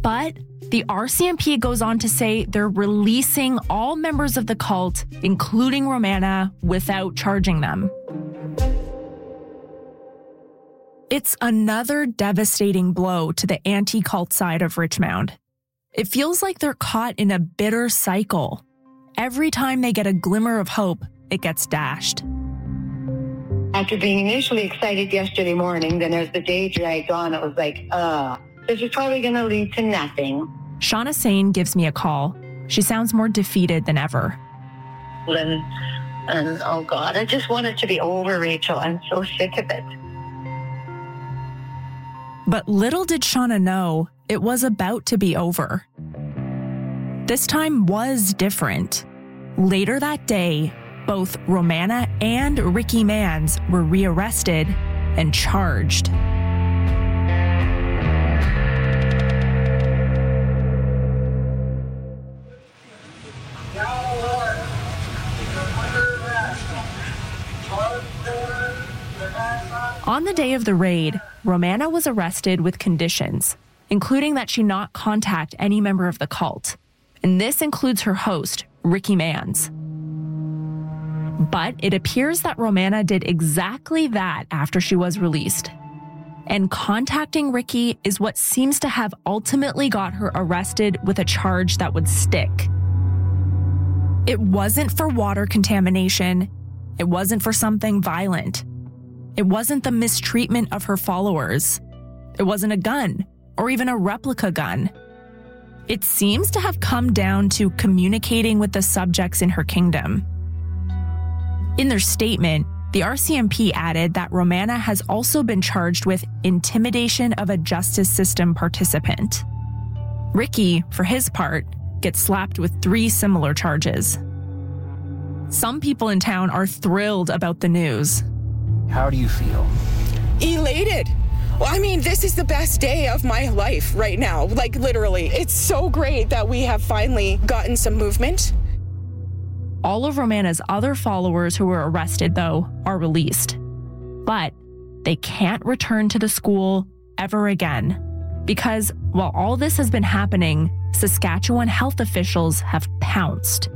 But the RCMP goes on to say they're releasing all members of the cult, including Romana, without charging them. It's another devastating blow to the anti-cult side of Richmond. It feels like they're caught in a bitter cycle. Every time they get a glimmer of hope, it gets dashed. After being initially excited yesterday morning, then as the day dragged on, it was like, this is probably going to lead to nothing. Shauna Sane gives me a call. She sounds more defeated than ever. And oh God, I just want it to be over, Rachel. I'm so sick of it. But little did Shauna know it was about to be over. This time was different. Later that day, both Romana and Ricky Manns were rearrested and charged. On the day of the raid, Romana was arrested with conditions, including that she not contact any member of the cult. And this includes her host, Ricky Manns. But it appears that Romana did exactly that after she was released. And contacting Ricky is what seems to have ultimately got her arrested with a charge that would stick. It wasn't for water contamination. It wasn't for something violent. It wasn't the mistreatment of her followers. It wasn't a gun, or even a replica gun. It seems to have come down to communicating with the subjects in her kingdom. In their statement, the RCMP added that Romana has also been charged with intimidation of a justice system participant. Ricky, for his part, gets slapped with 3 similar charges. Some people in town are thrilled about the news. How do you feel? Elated. Well, I mean, this is the best day of my life right now. Like, literally. It's so great that we have finally gotten some movement. All of Romana's other followers who were arrested, though, are released. But they can't return to the school ever again. Because while all this has been happening, Saskatchewan health officials have pounced.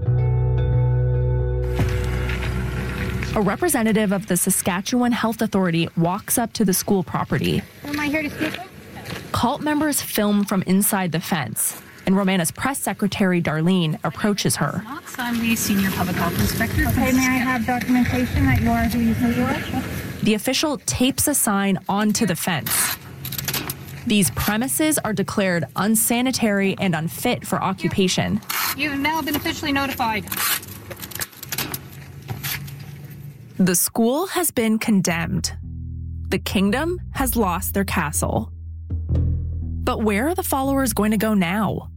A representative of the Saskatchewan Health Authority walks up to the school property. Who am I here to speak with? Cult members film from inside the fence, and Romana's press secretary, Darlene, approaches her. I'm the senior public health inspector. Okay, may I have documentation that you are who you say you are? The official tapes a sign onto the fence. These premises are declared unsanitary and unfit for occupation. You've now been officially notified. The school has been condemned. The kingdom has lost their castle. But where are the followers going to go now?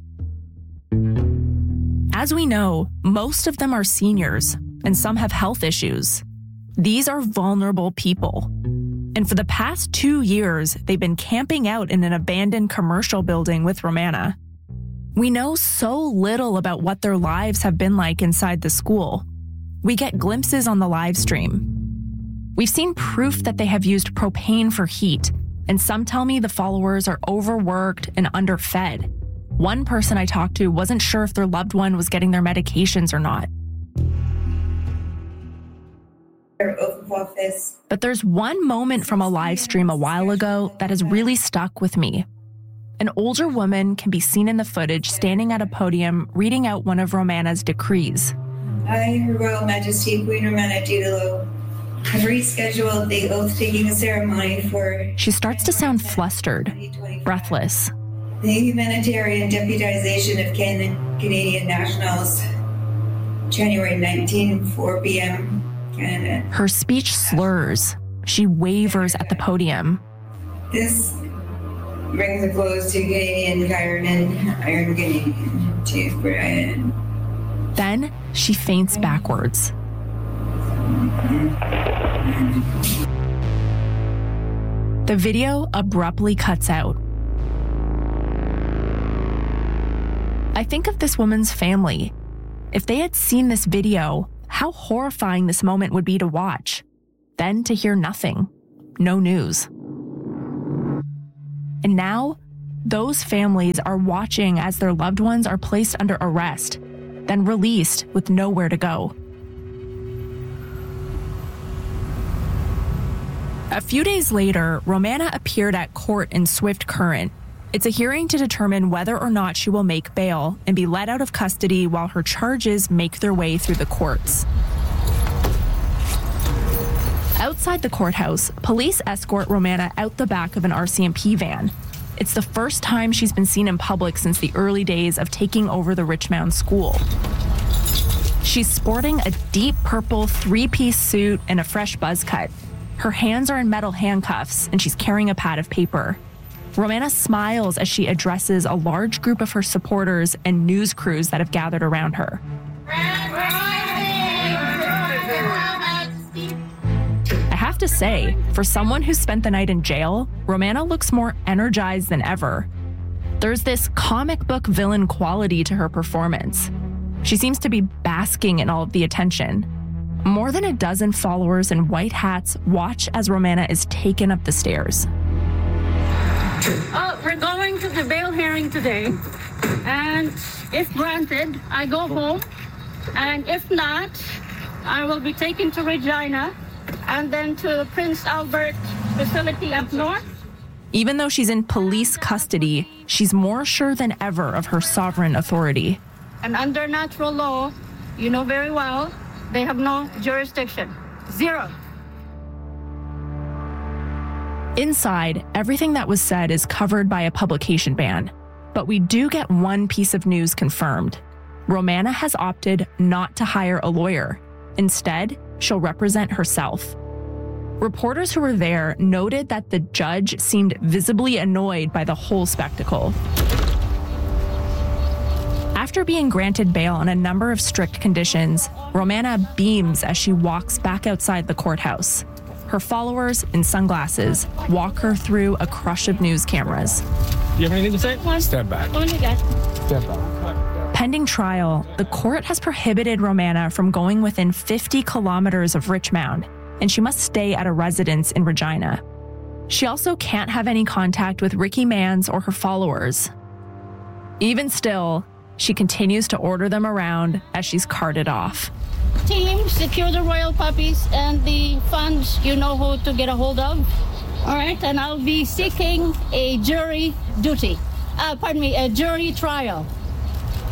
As we know, most of them are seniors, and some have health issues. These are vulnerable people. And for the past 2 years, they've been camping out in an abandoned commercial building with Romana. We know so little about what their lives have been like inside the school. We get glimpses on the live stream. We've seen proof that they have used propane for heat, and some tell me the followers are overworked and underfed. One person I talked to wasn't sure if their loved one was getting their medications or not. But there's one moment from a live stream a while ago that has really stuck with me. An older woman can be seen in the footage standing at a podium reading out one of Romana's decrees. I, Her Royal Majesty Queen Romana Diderot, have rescheduled the oath-taking ceremony for... She starts to sound flustered, breathless. The humanitarian deputization of Canadian nationals, January 19, 4 p.m., Canada. Her speech slurs. She wavers at the podium. This brings a close to Canadian retirement. Iron Canadian Chief Brian. Then she faints backwards. The video abruptly cuts out. I think of this woman's family. If they had seen this video, how horrifying this moment would be to watch. Then to hear nothing. No news. And now, those families are watching as their loved ones are placed under arrest, then released with nowhere to go. A few days later, Romana appeared at court in Swift Current. It's a hearing to determine whether or not she will make bail and be let out of custody while her charges make their way through the courts. Outside the courthouse, police escort Romana out the back of an RCMP van. It's the first time she's been seen in public since the early days of taking over the Richmond school. She's sporting a deep purple three-piece suit and a fresh buzz cut. Her hands are in metal handcuffs, and she's carrying a pad of paper. Romana smiles as she addresses a large group of her supporters and news crews that have gathered around her. I have to say, for someone who spent the night in jail, Romana looks more energized than ever. There's this comic book villain quality to her performance. She seems to be basking in all of the attention. More than a dozen followers in white hats watch as Romana is taken up the stairs. We're going to the bail hearing today, and if granted, I go home, and if not, I will be taken to Regina and then to Prince Albert facility up north. Even though she's in police custody, she's more sure than ever of her sovereign authority. And under natural law, you know very well, they have no jurisdiction. Zero. Inside, everything that was said is covered by a publication ban. But we do get one piece of news confirmed. Romana has opted not to hire a lawyer. Instead, she'll represent herself. Reporters who were there noted that the judge seemed visibly annoyed by the whole spectacle. After being granted bail on a number of strict conditions, Romana beams as she walks back outside the courthouse. Her followers, in sunglasses, walk her through a crush of news cameras. You have anything to say? Step back. Step back. Pending trial, the court has prohibited Romana from going within 50 kilometers of Richmond, and she must stay at a residence in Regina. She also can't have any contact with Ricky Mans or her followers. Even still, she continues to order them around as she's carted off. Team, secure the royal puppies and the funds, you know who to get a hold of. All right, and I'll be seeking a jury duty. A jury trial.